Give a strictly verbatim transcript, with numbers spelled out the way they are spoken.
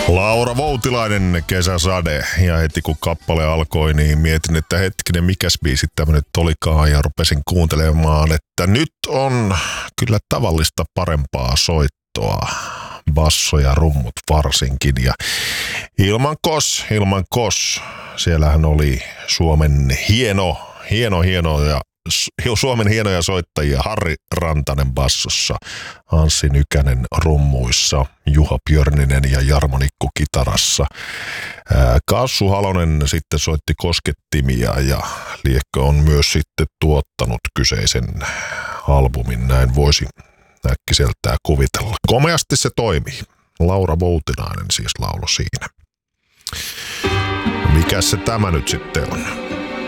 Laura Voutilainen, Kesäsade. Ja heti kun kappale alkoi, niin mietin, että hetkinen, mikäs biisi tämä nyt olikaan. Ja rupesin kuuntelemaan, että nyt on kyllä tavallista parempaa soittoa. Basso ja rummut varsinkin. Ja ilman kos, ilman kos. Siellähän oli Suomen hieno, hieno, hieno ja Suomen hienoja soittajia. Harri Rantanen bassossa, Anssi Nykänen rummuissa, Juha Björninen ja Jarmo Nikku kitarassa. Kassu Halonen sitten soitti koskettimia ja liekkö on myös sitten tuottanut kyseisen albumin, näin voisi äkkiseltään kuvitella. Komeasti se toimii. Laura Voutilainen siis laulo siinä. Mikäs se tämä nyt sitten on?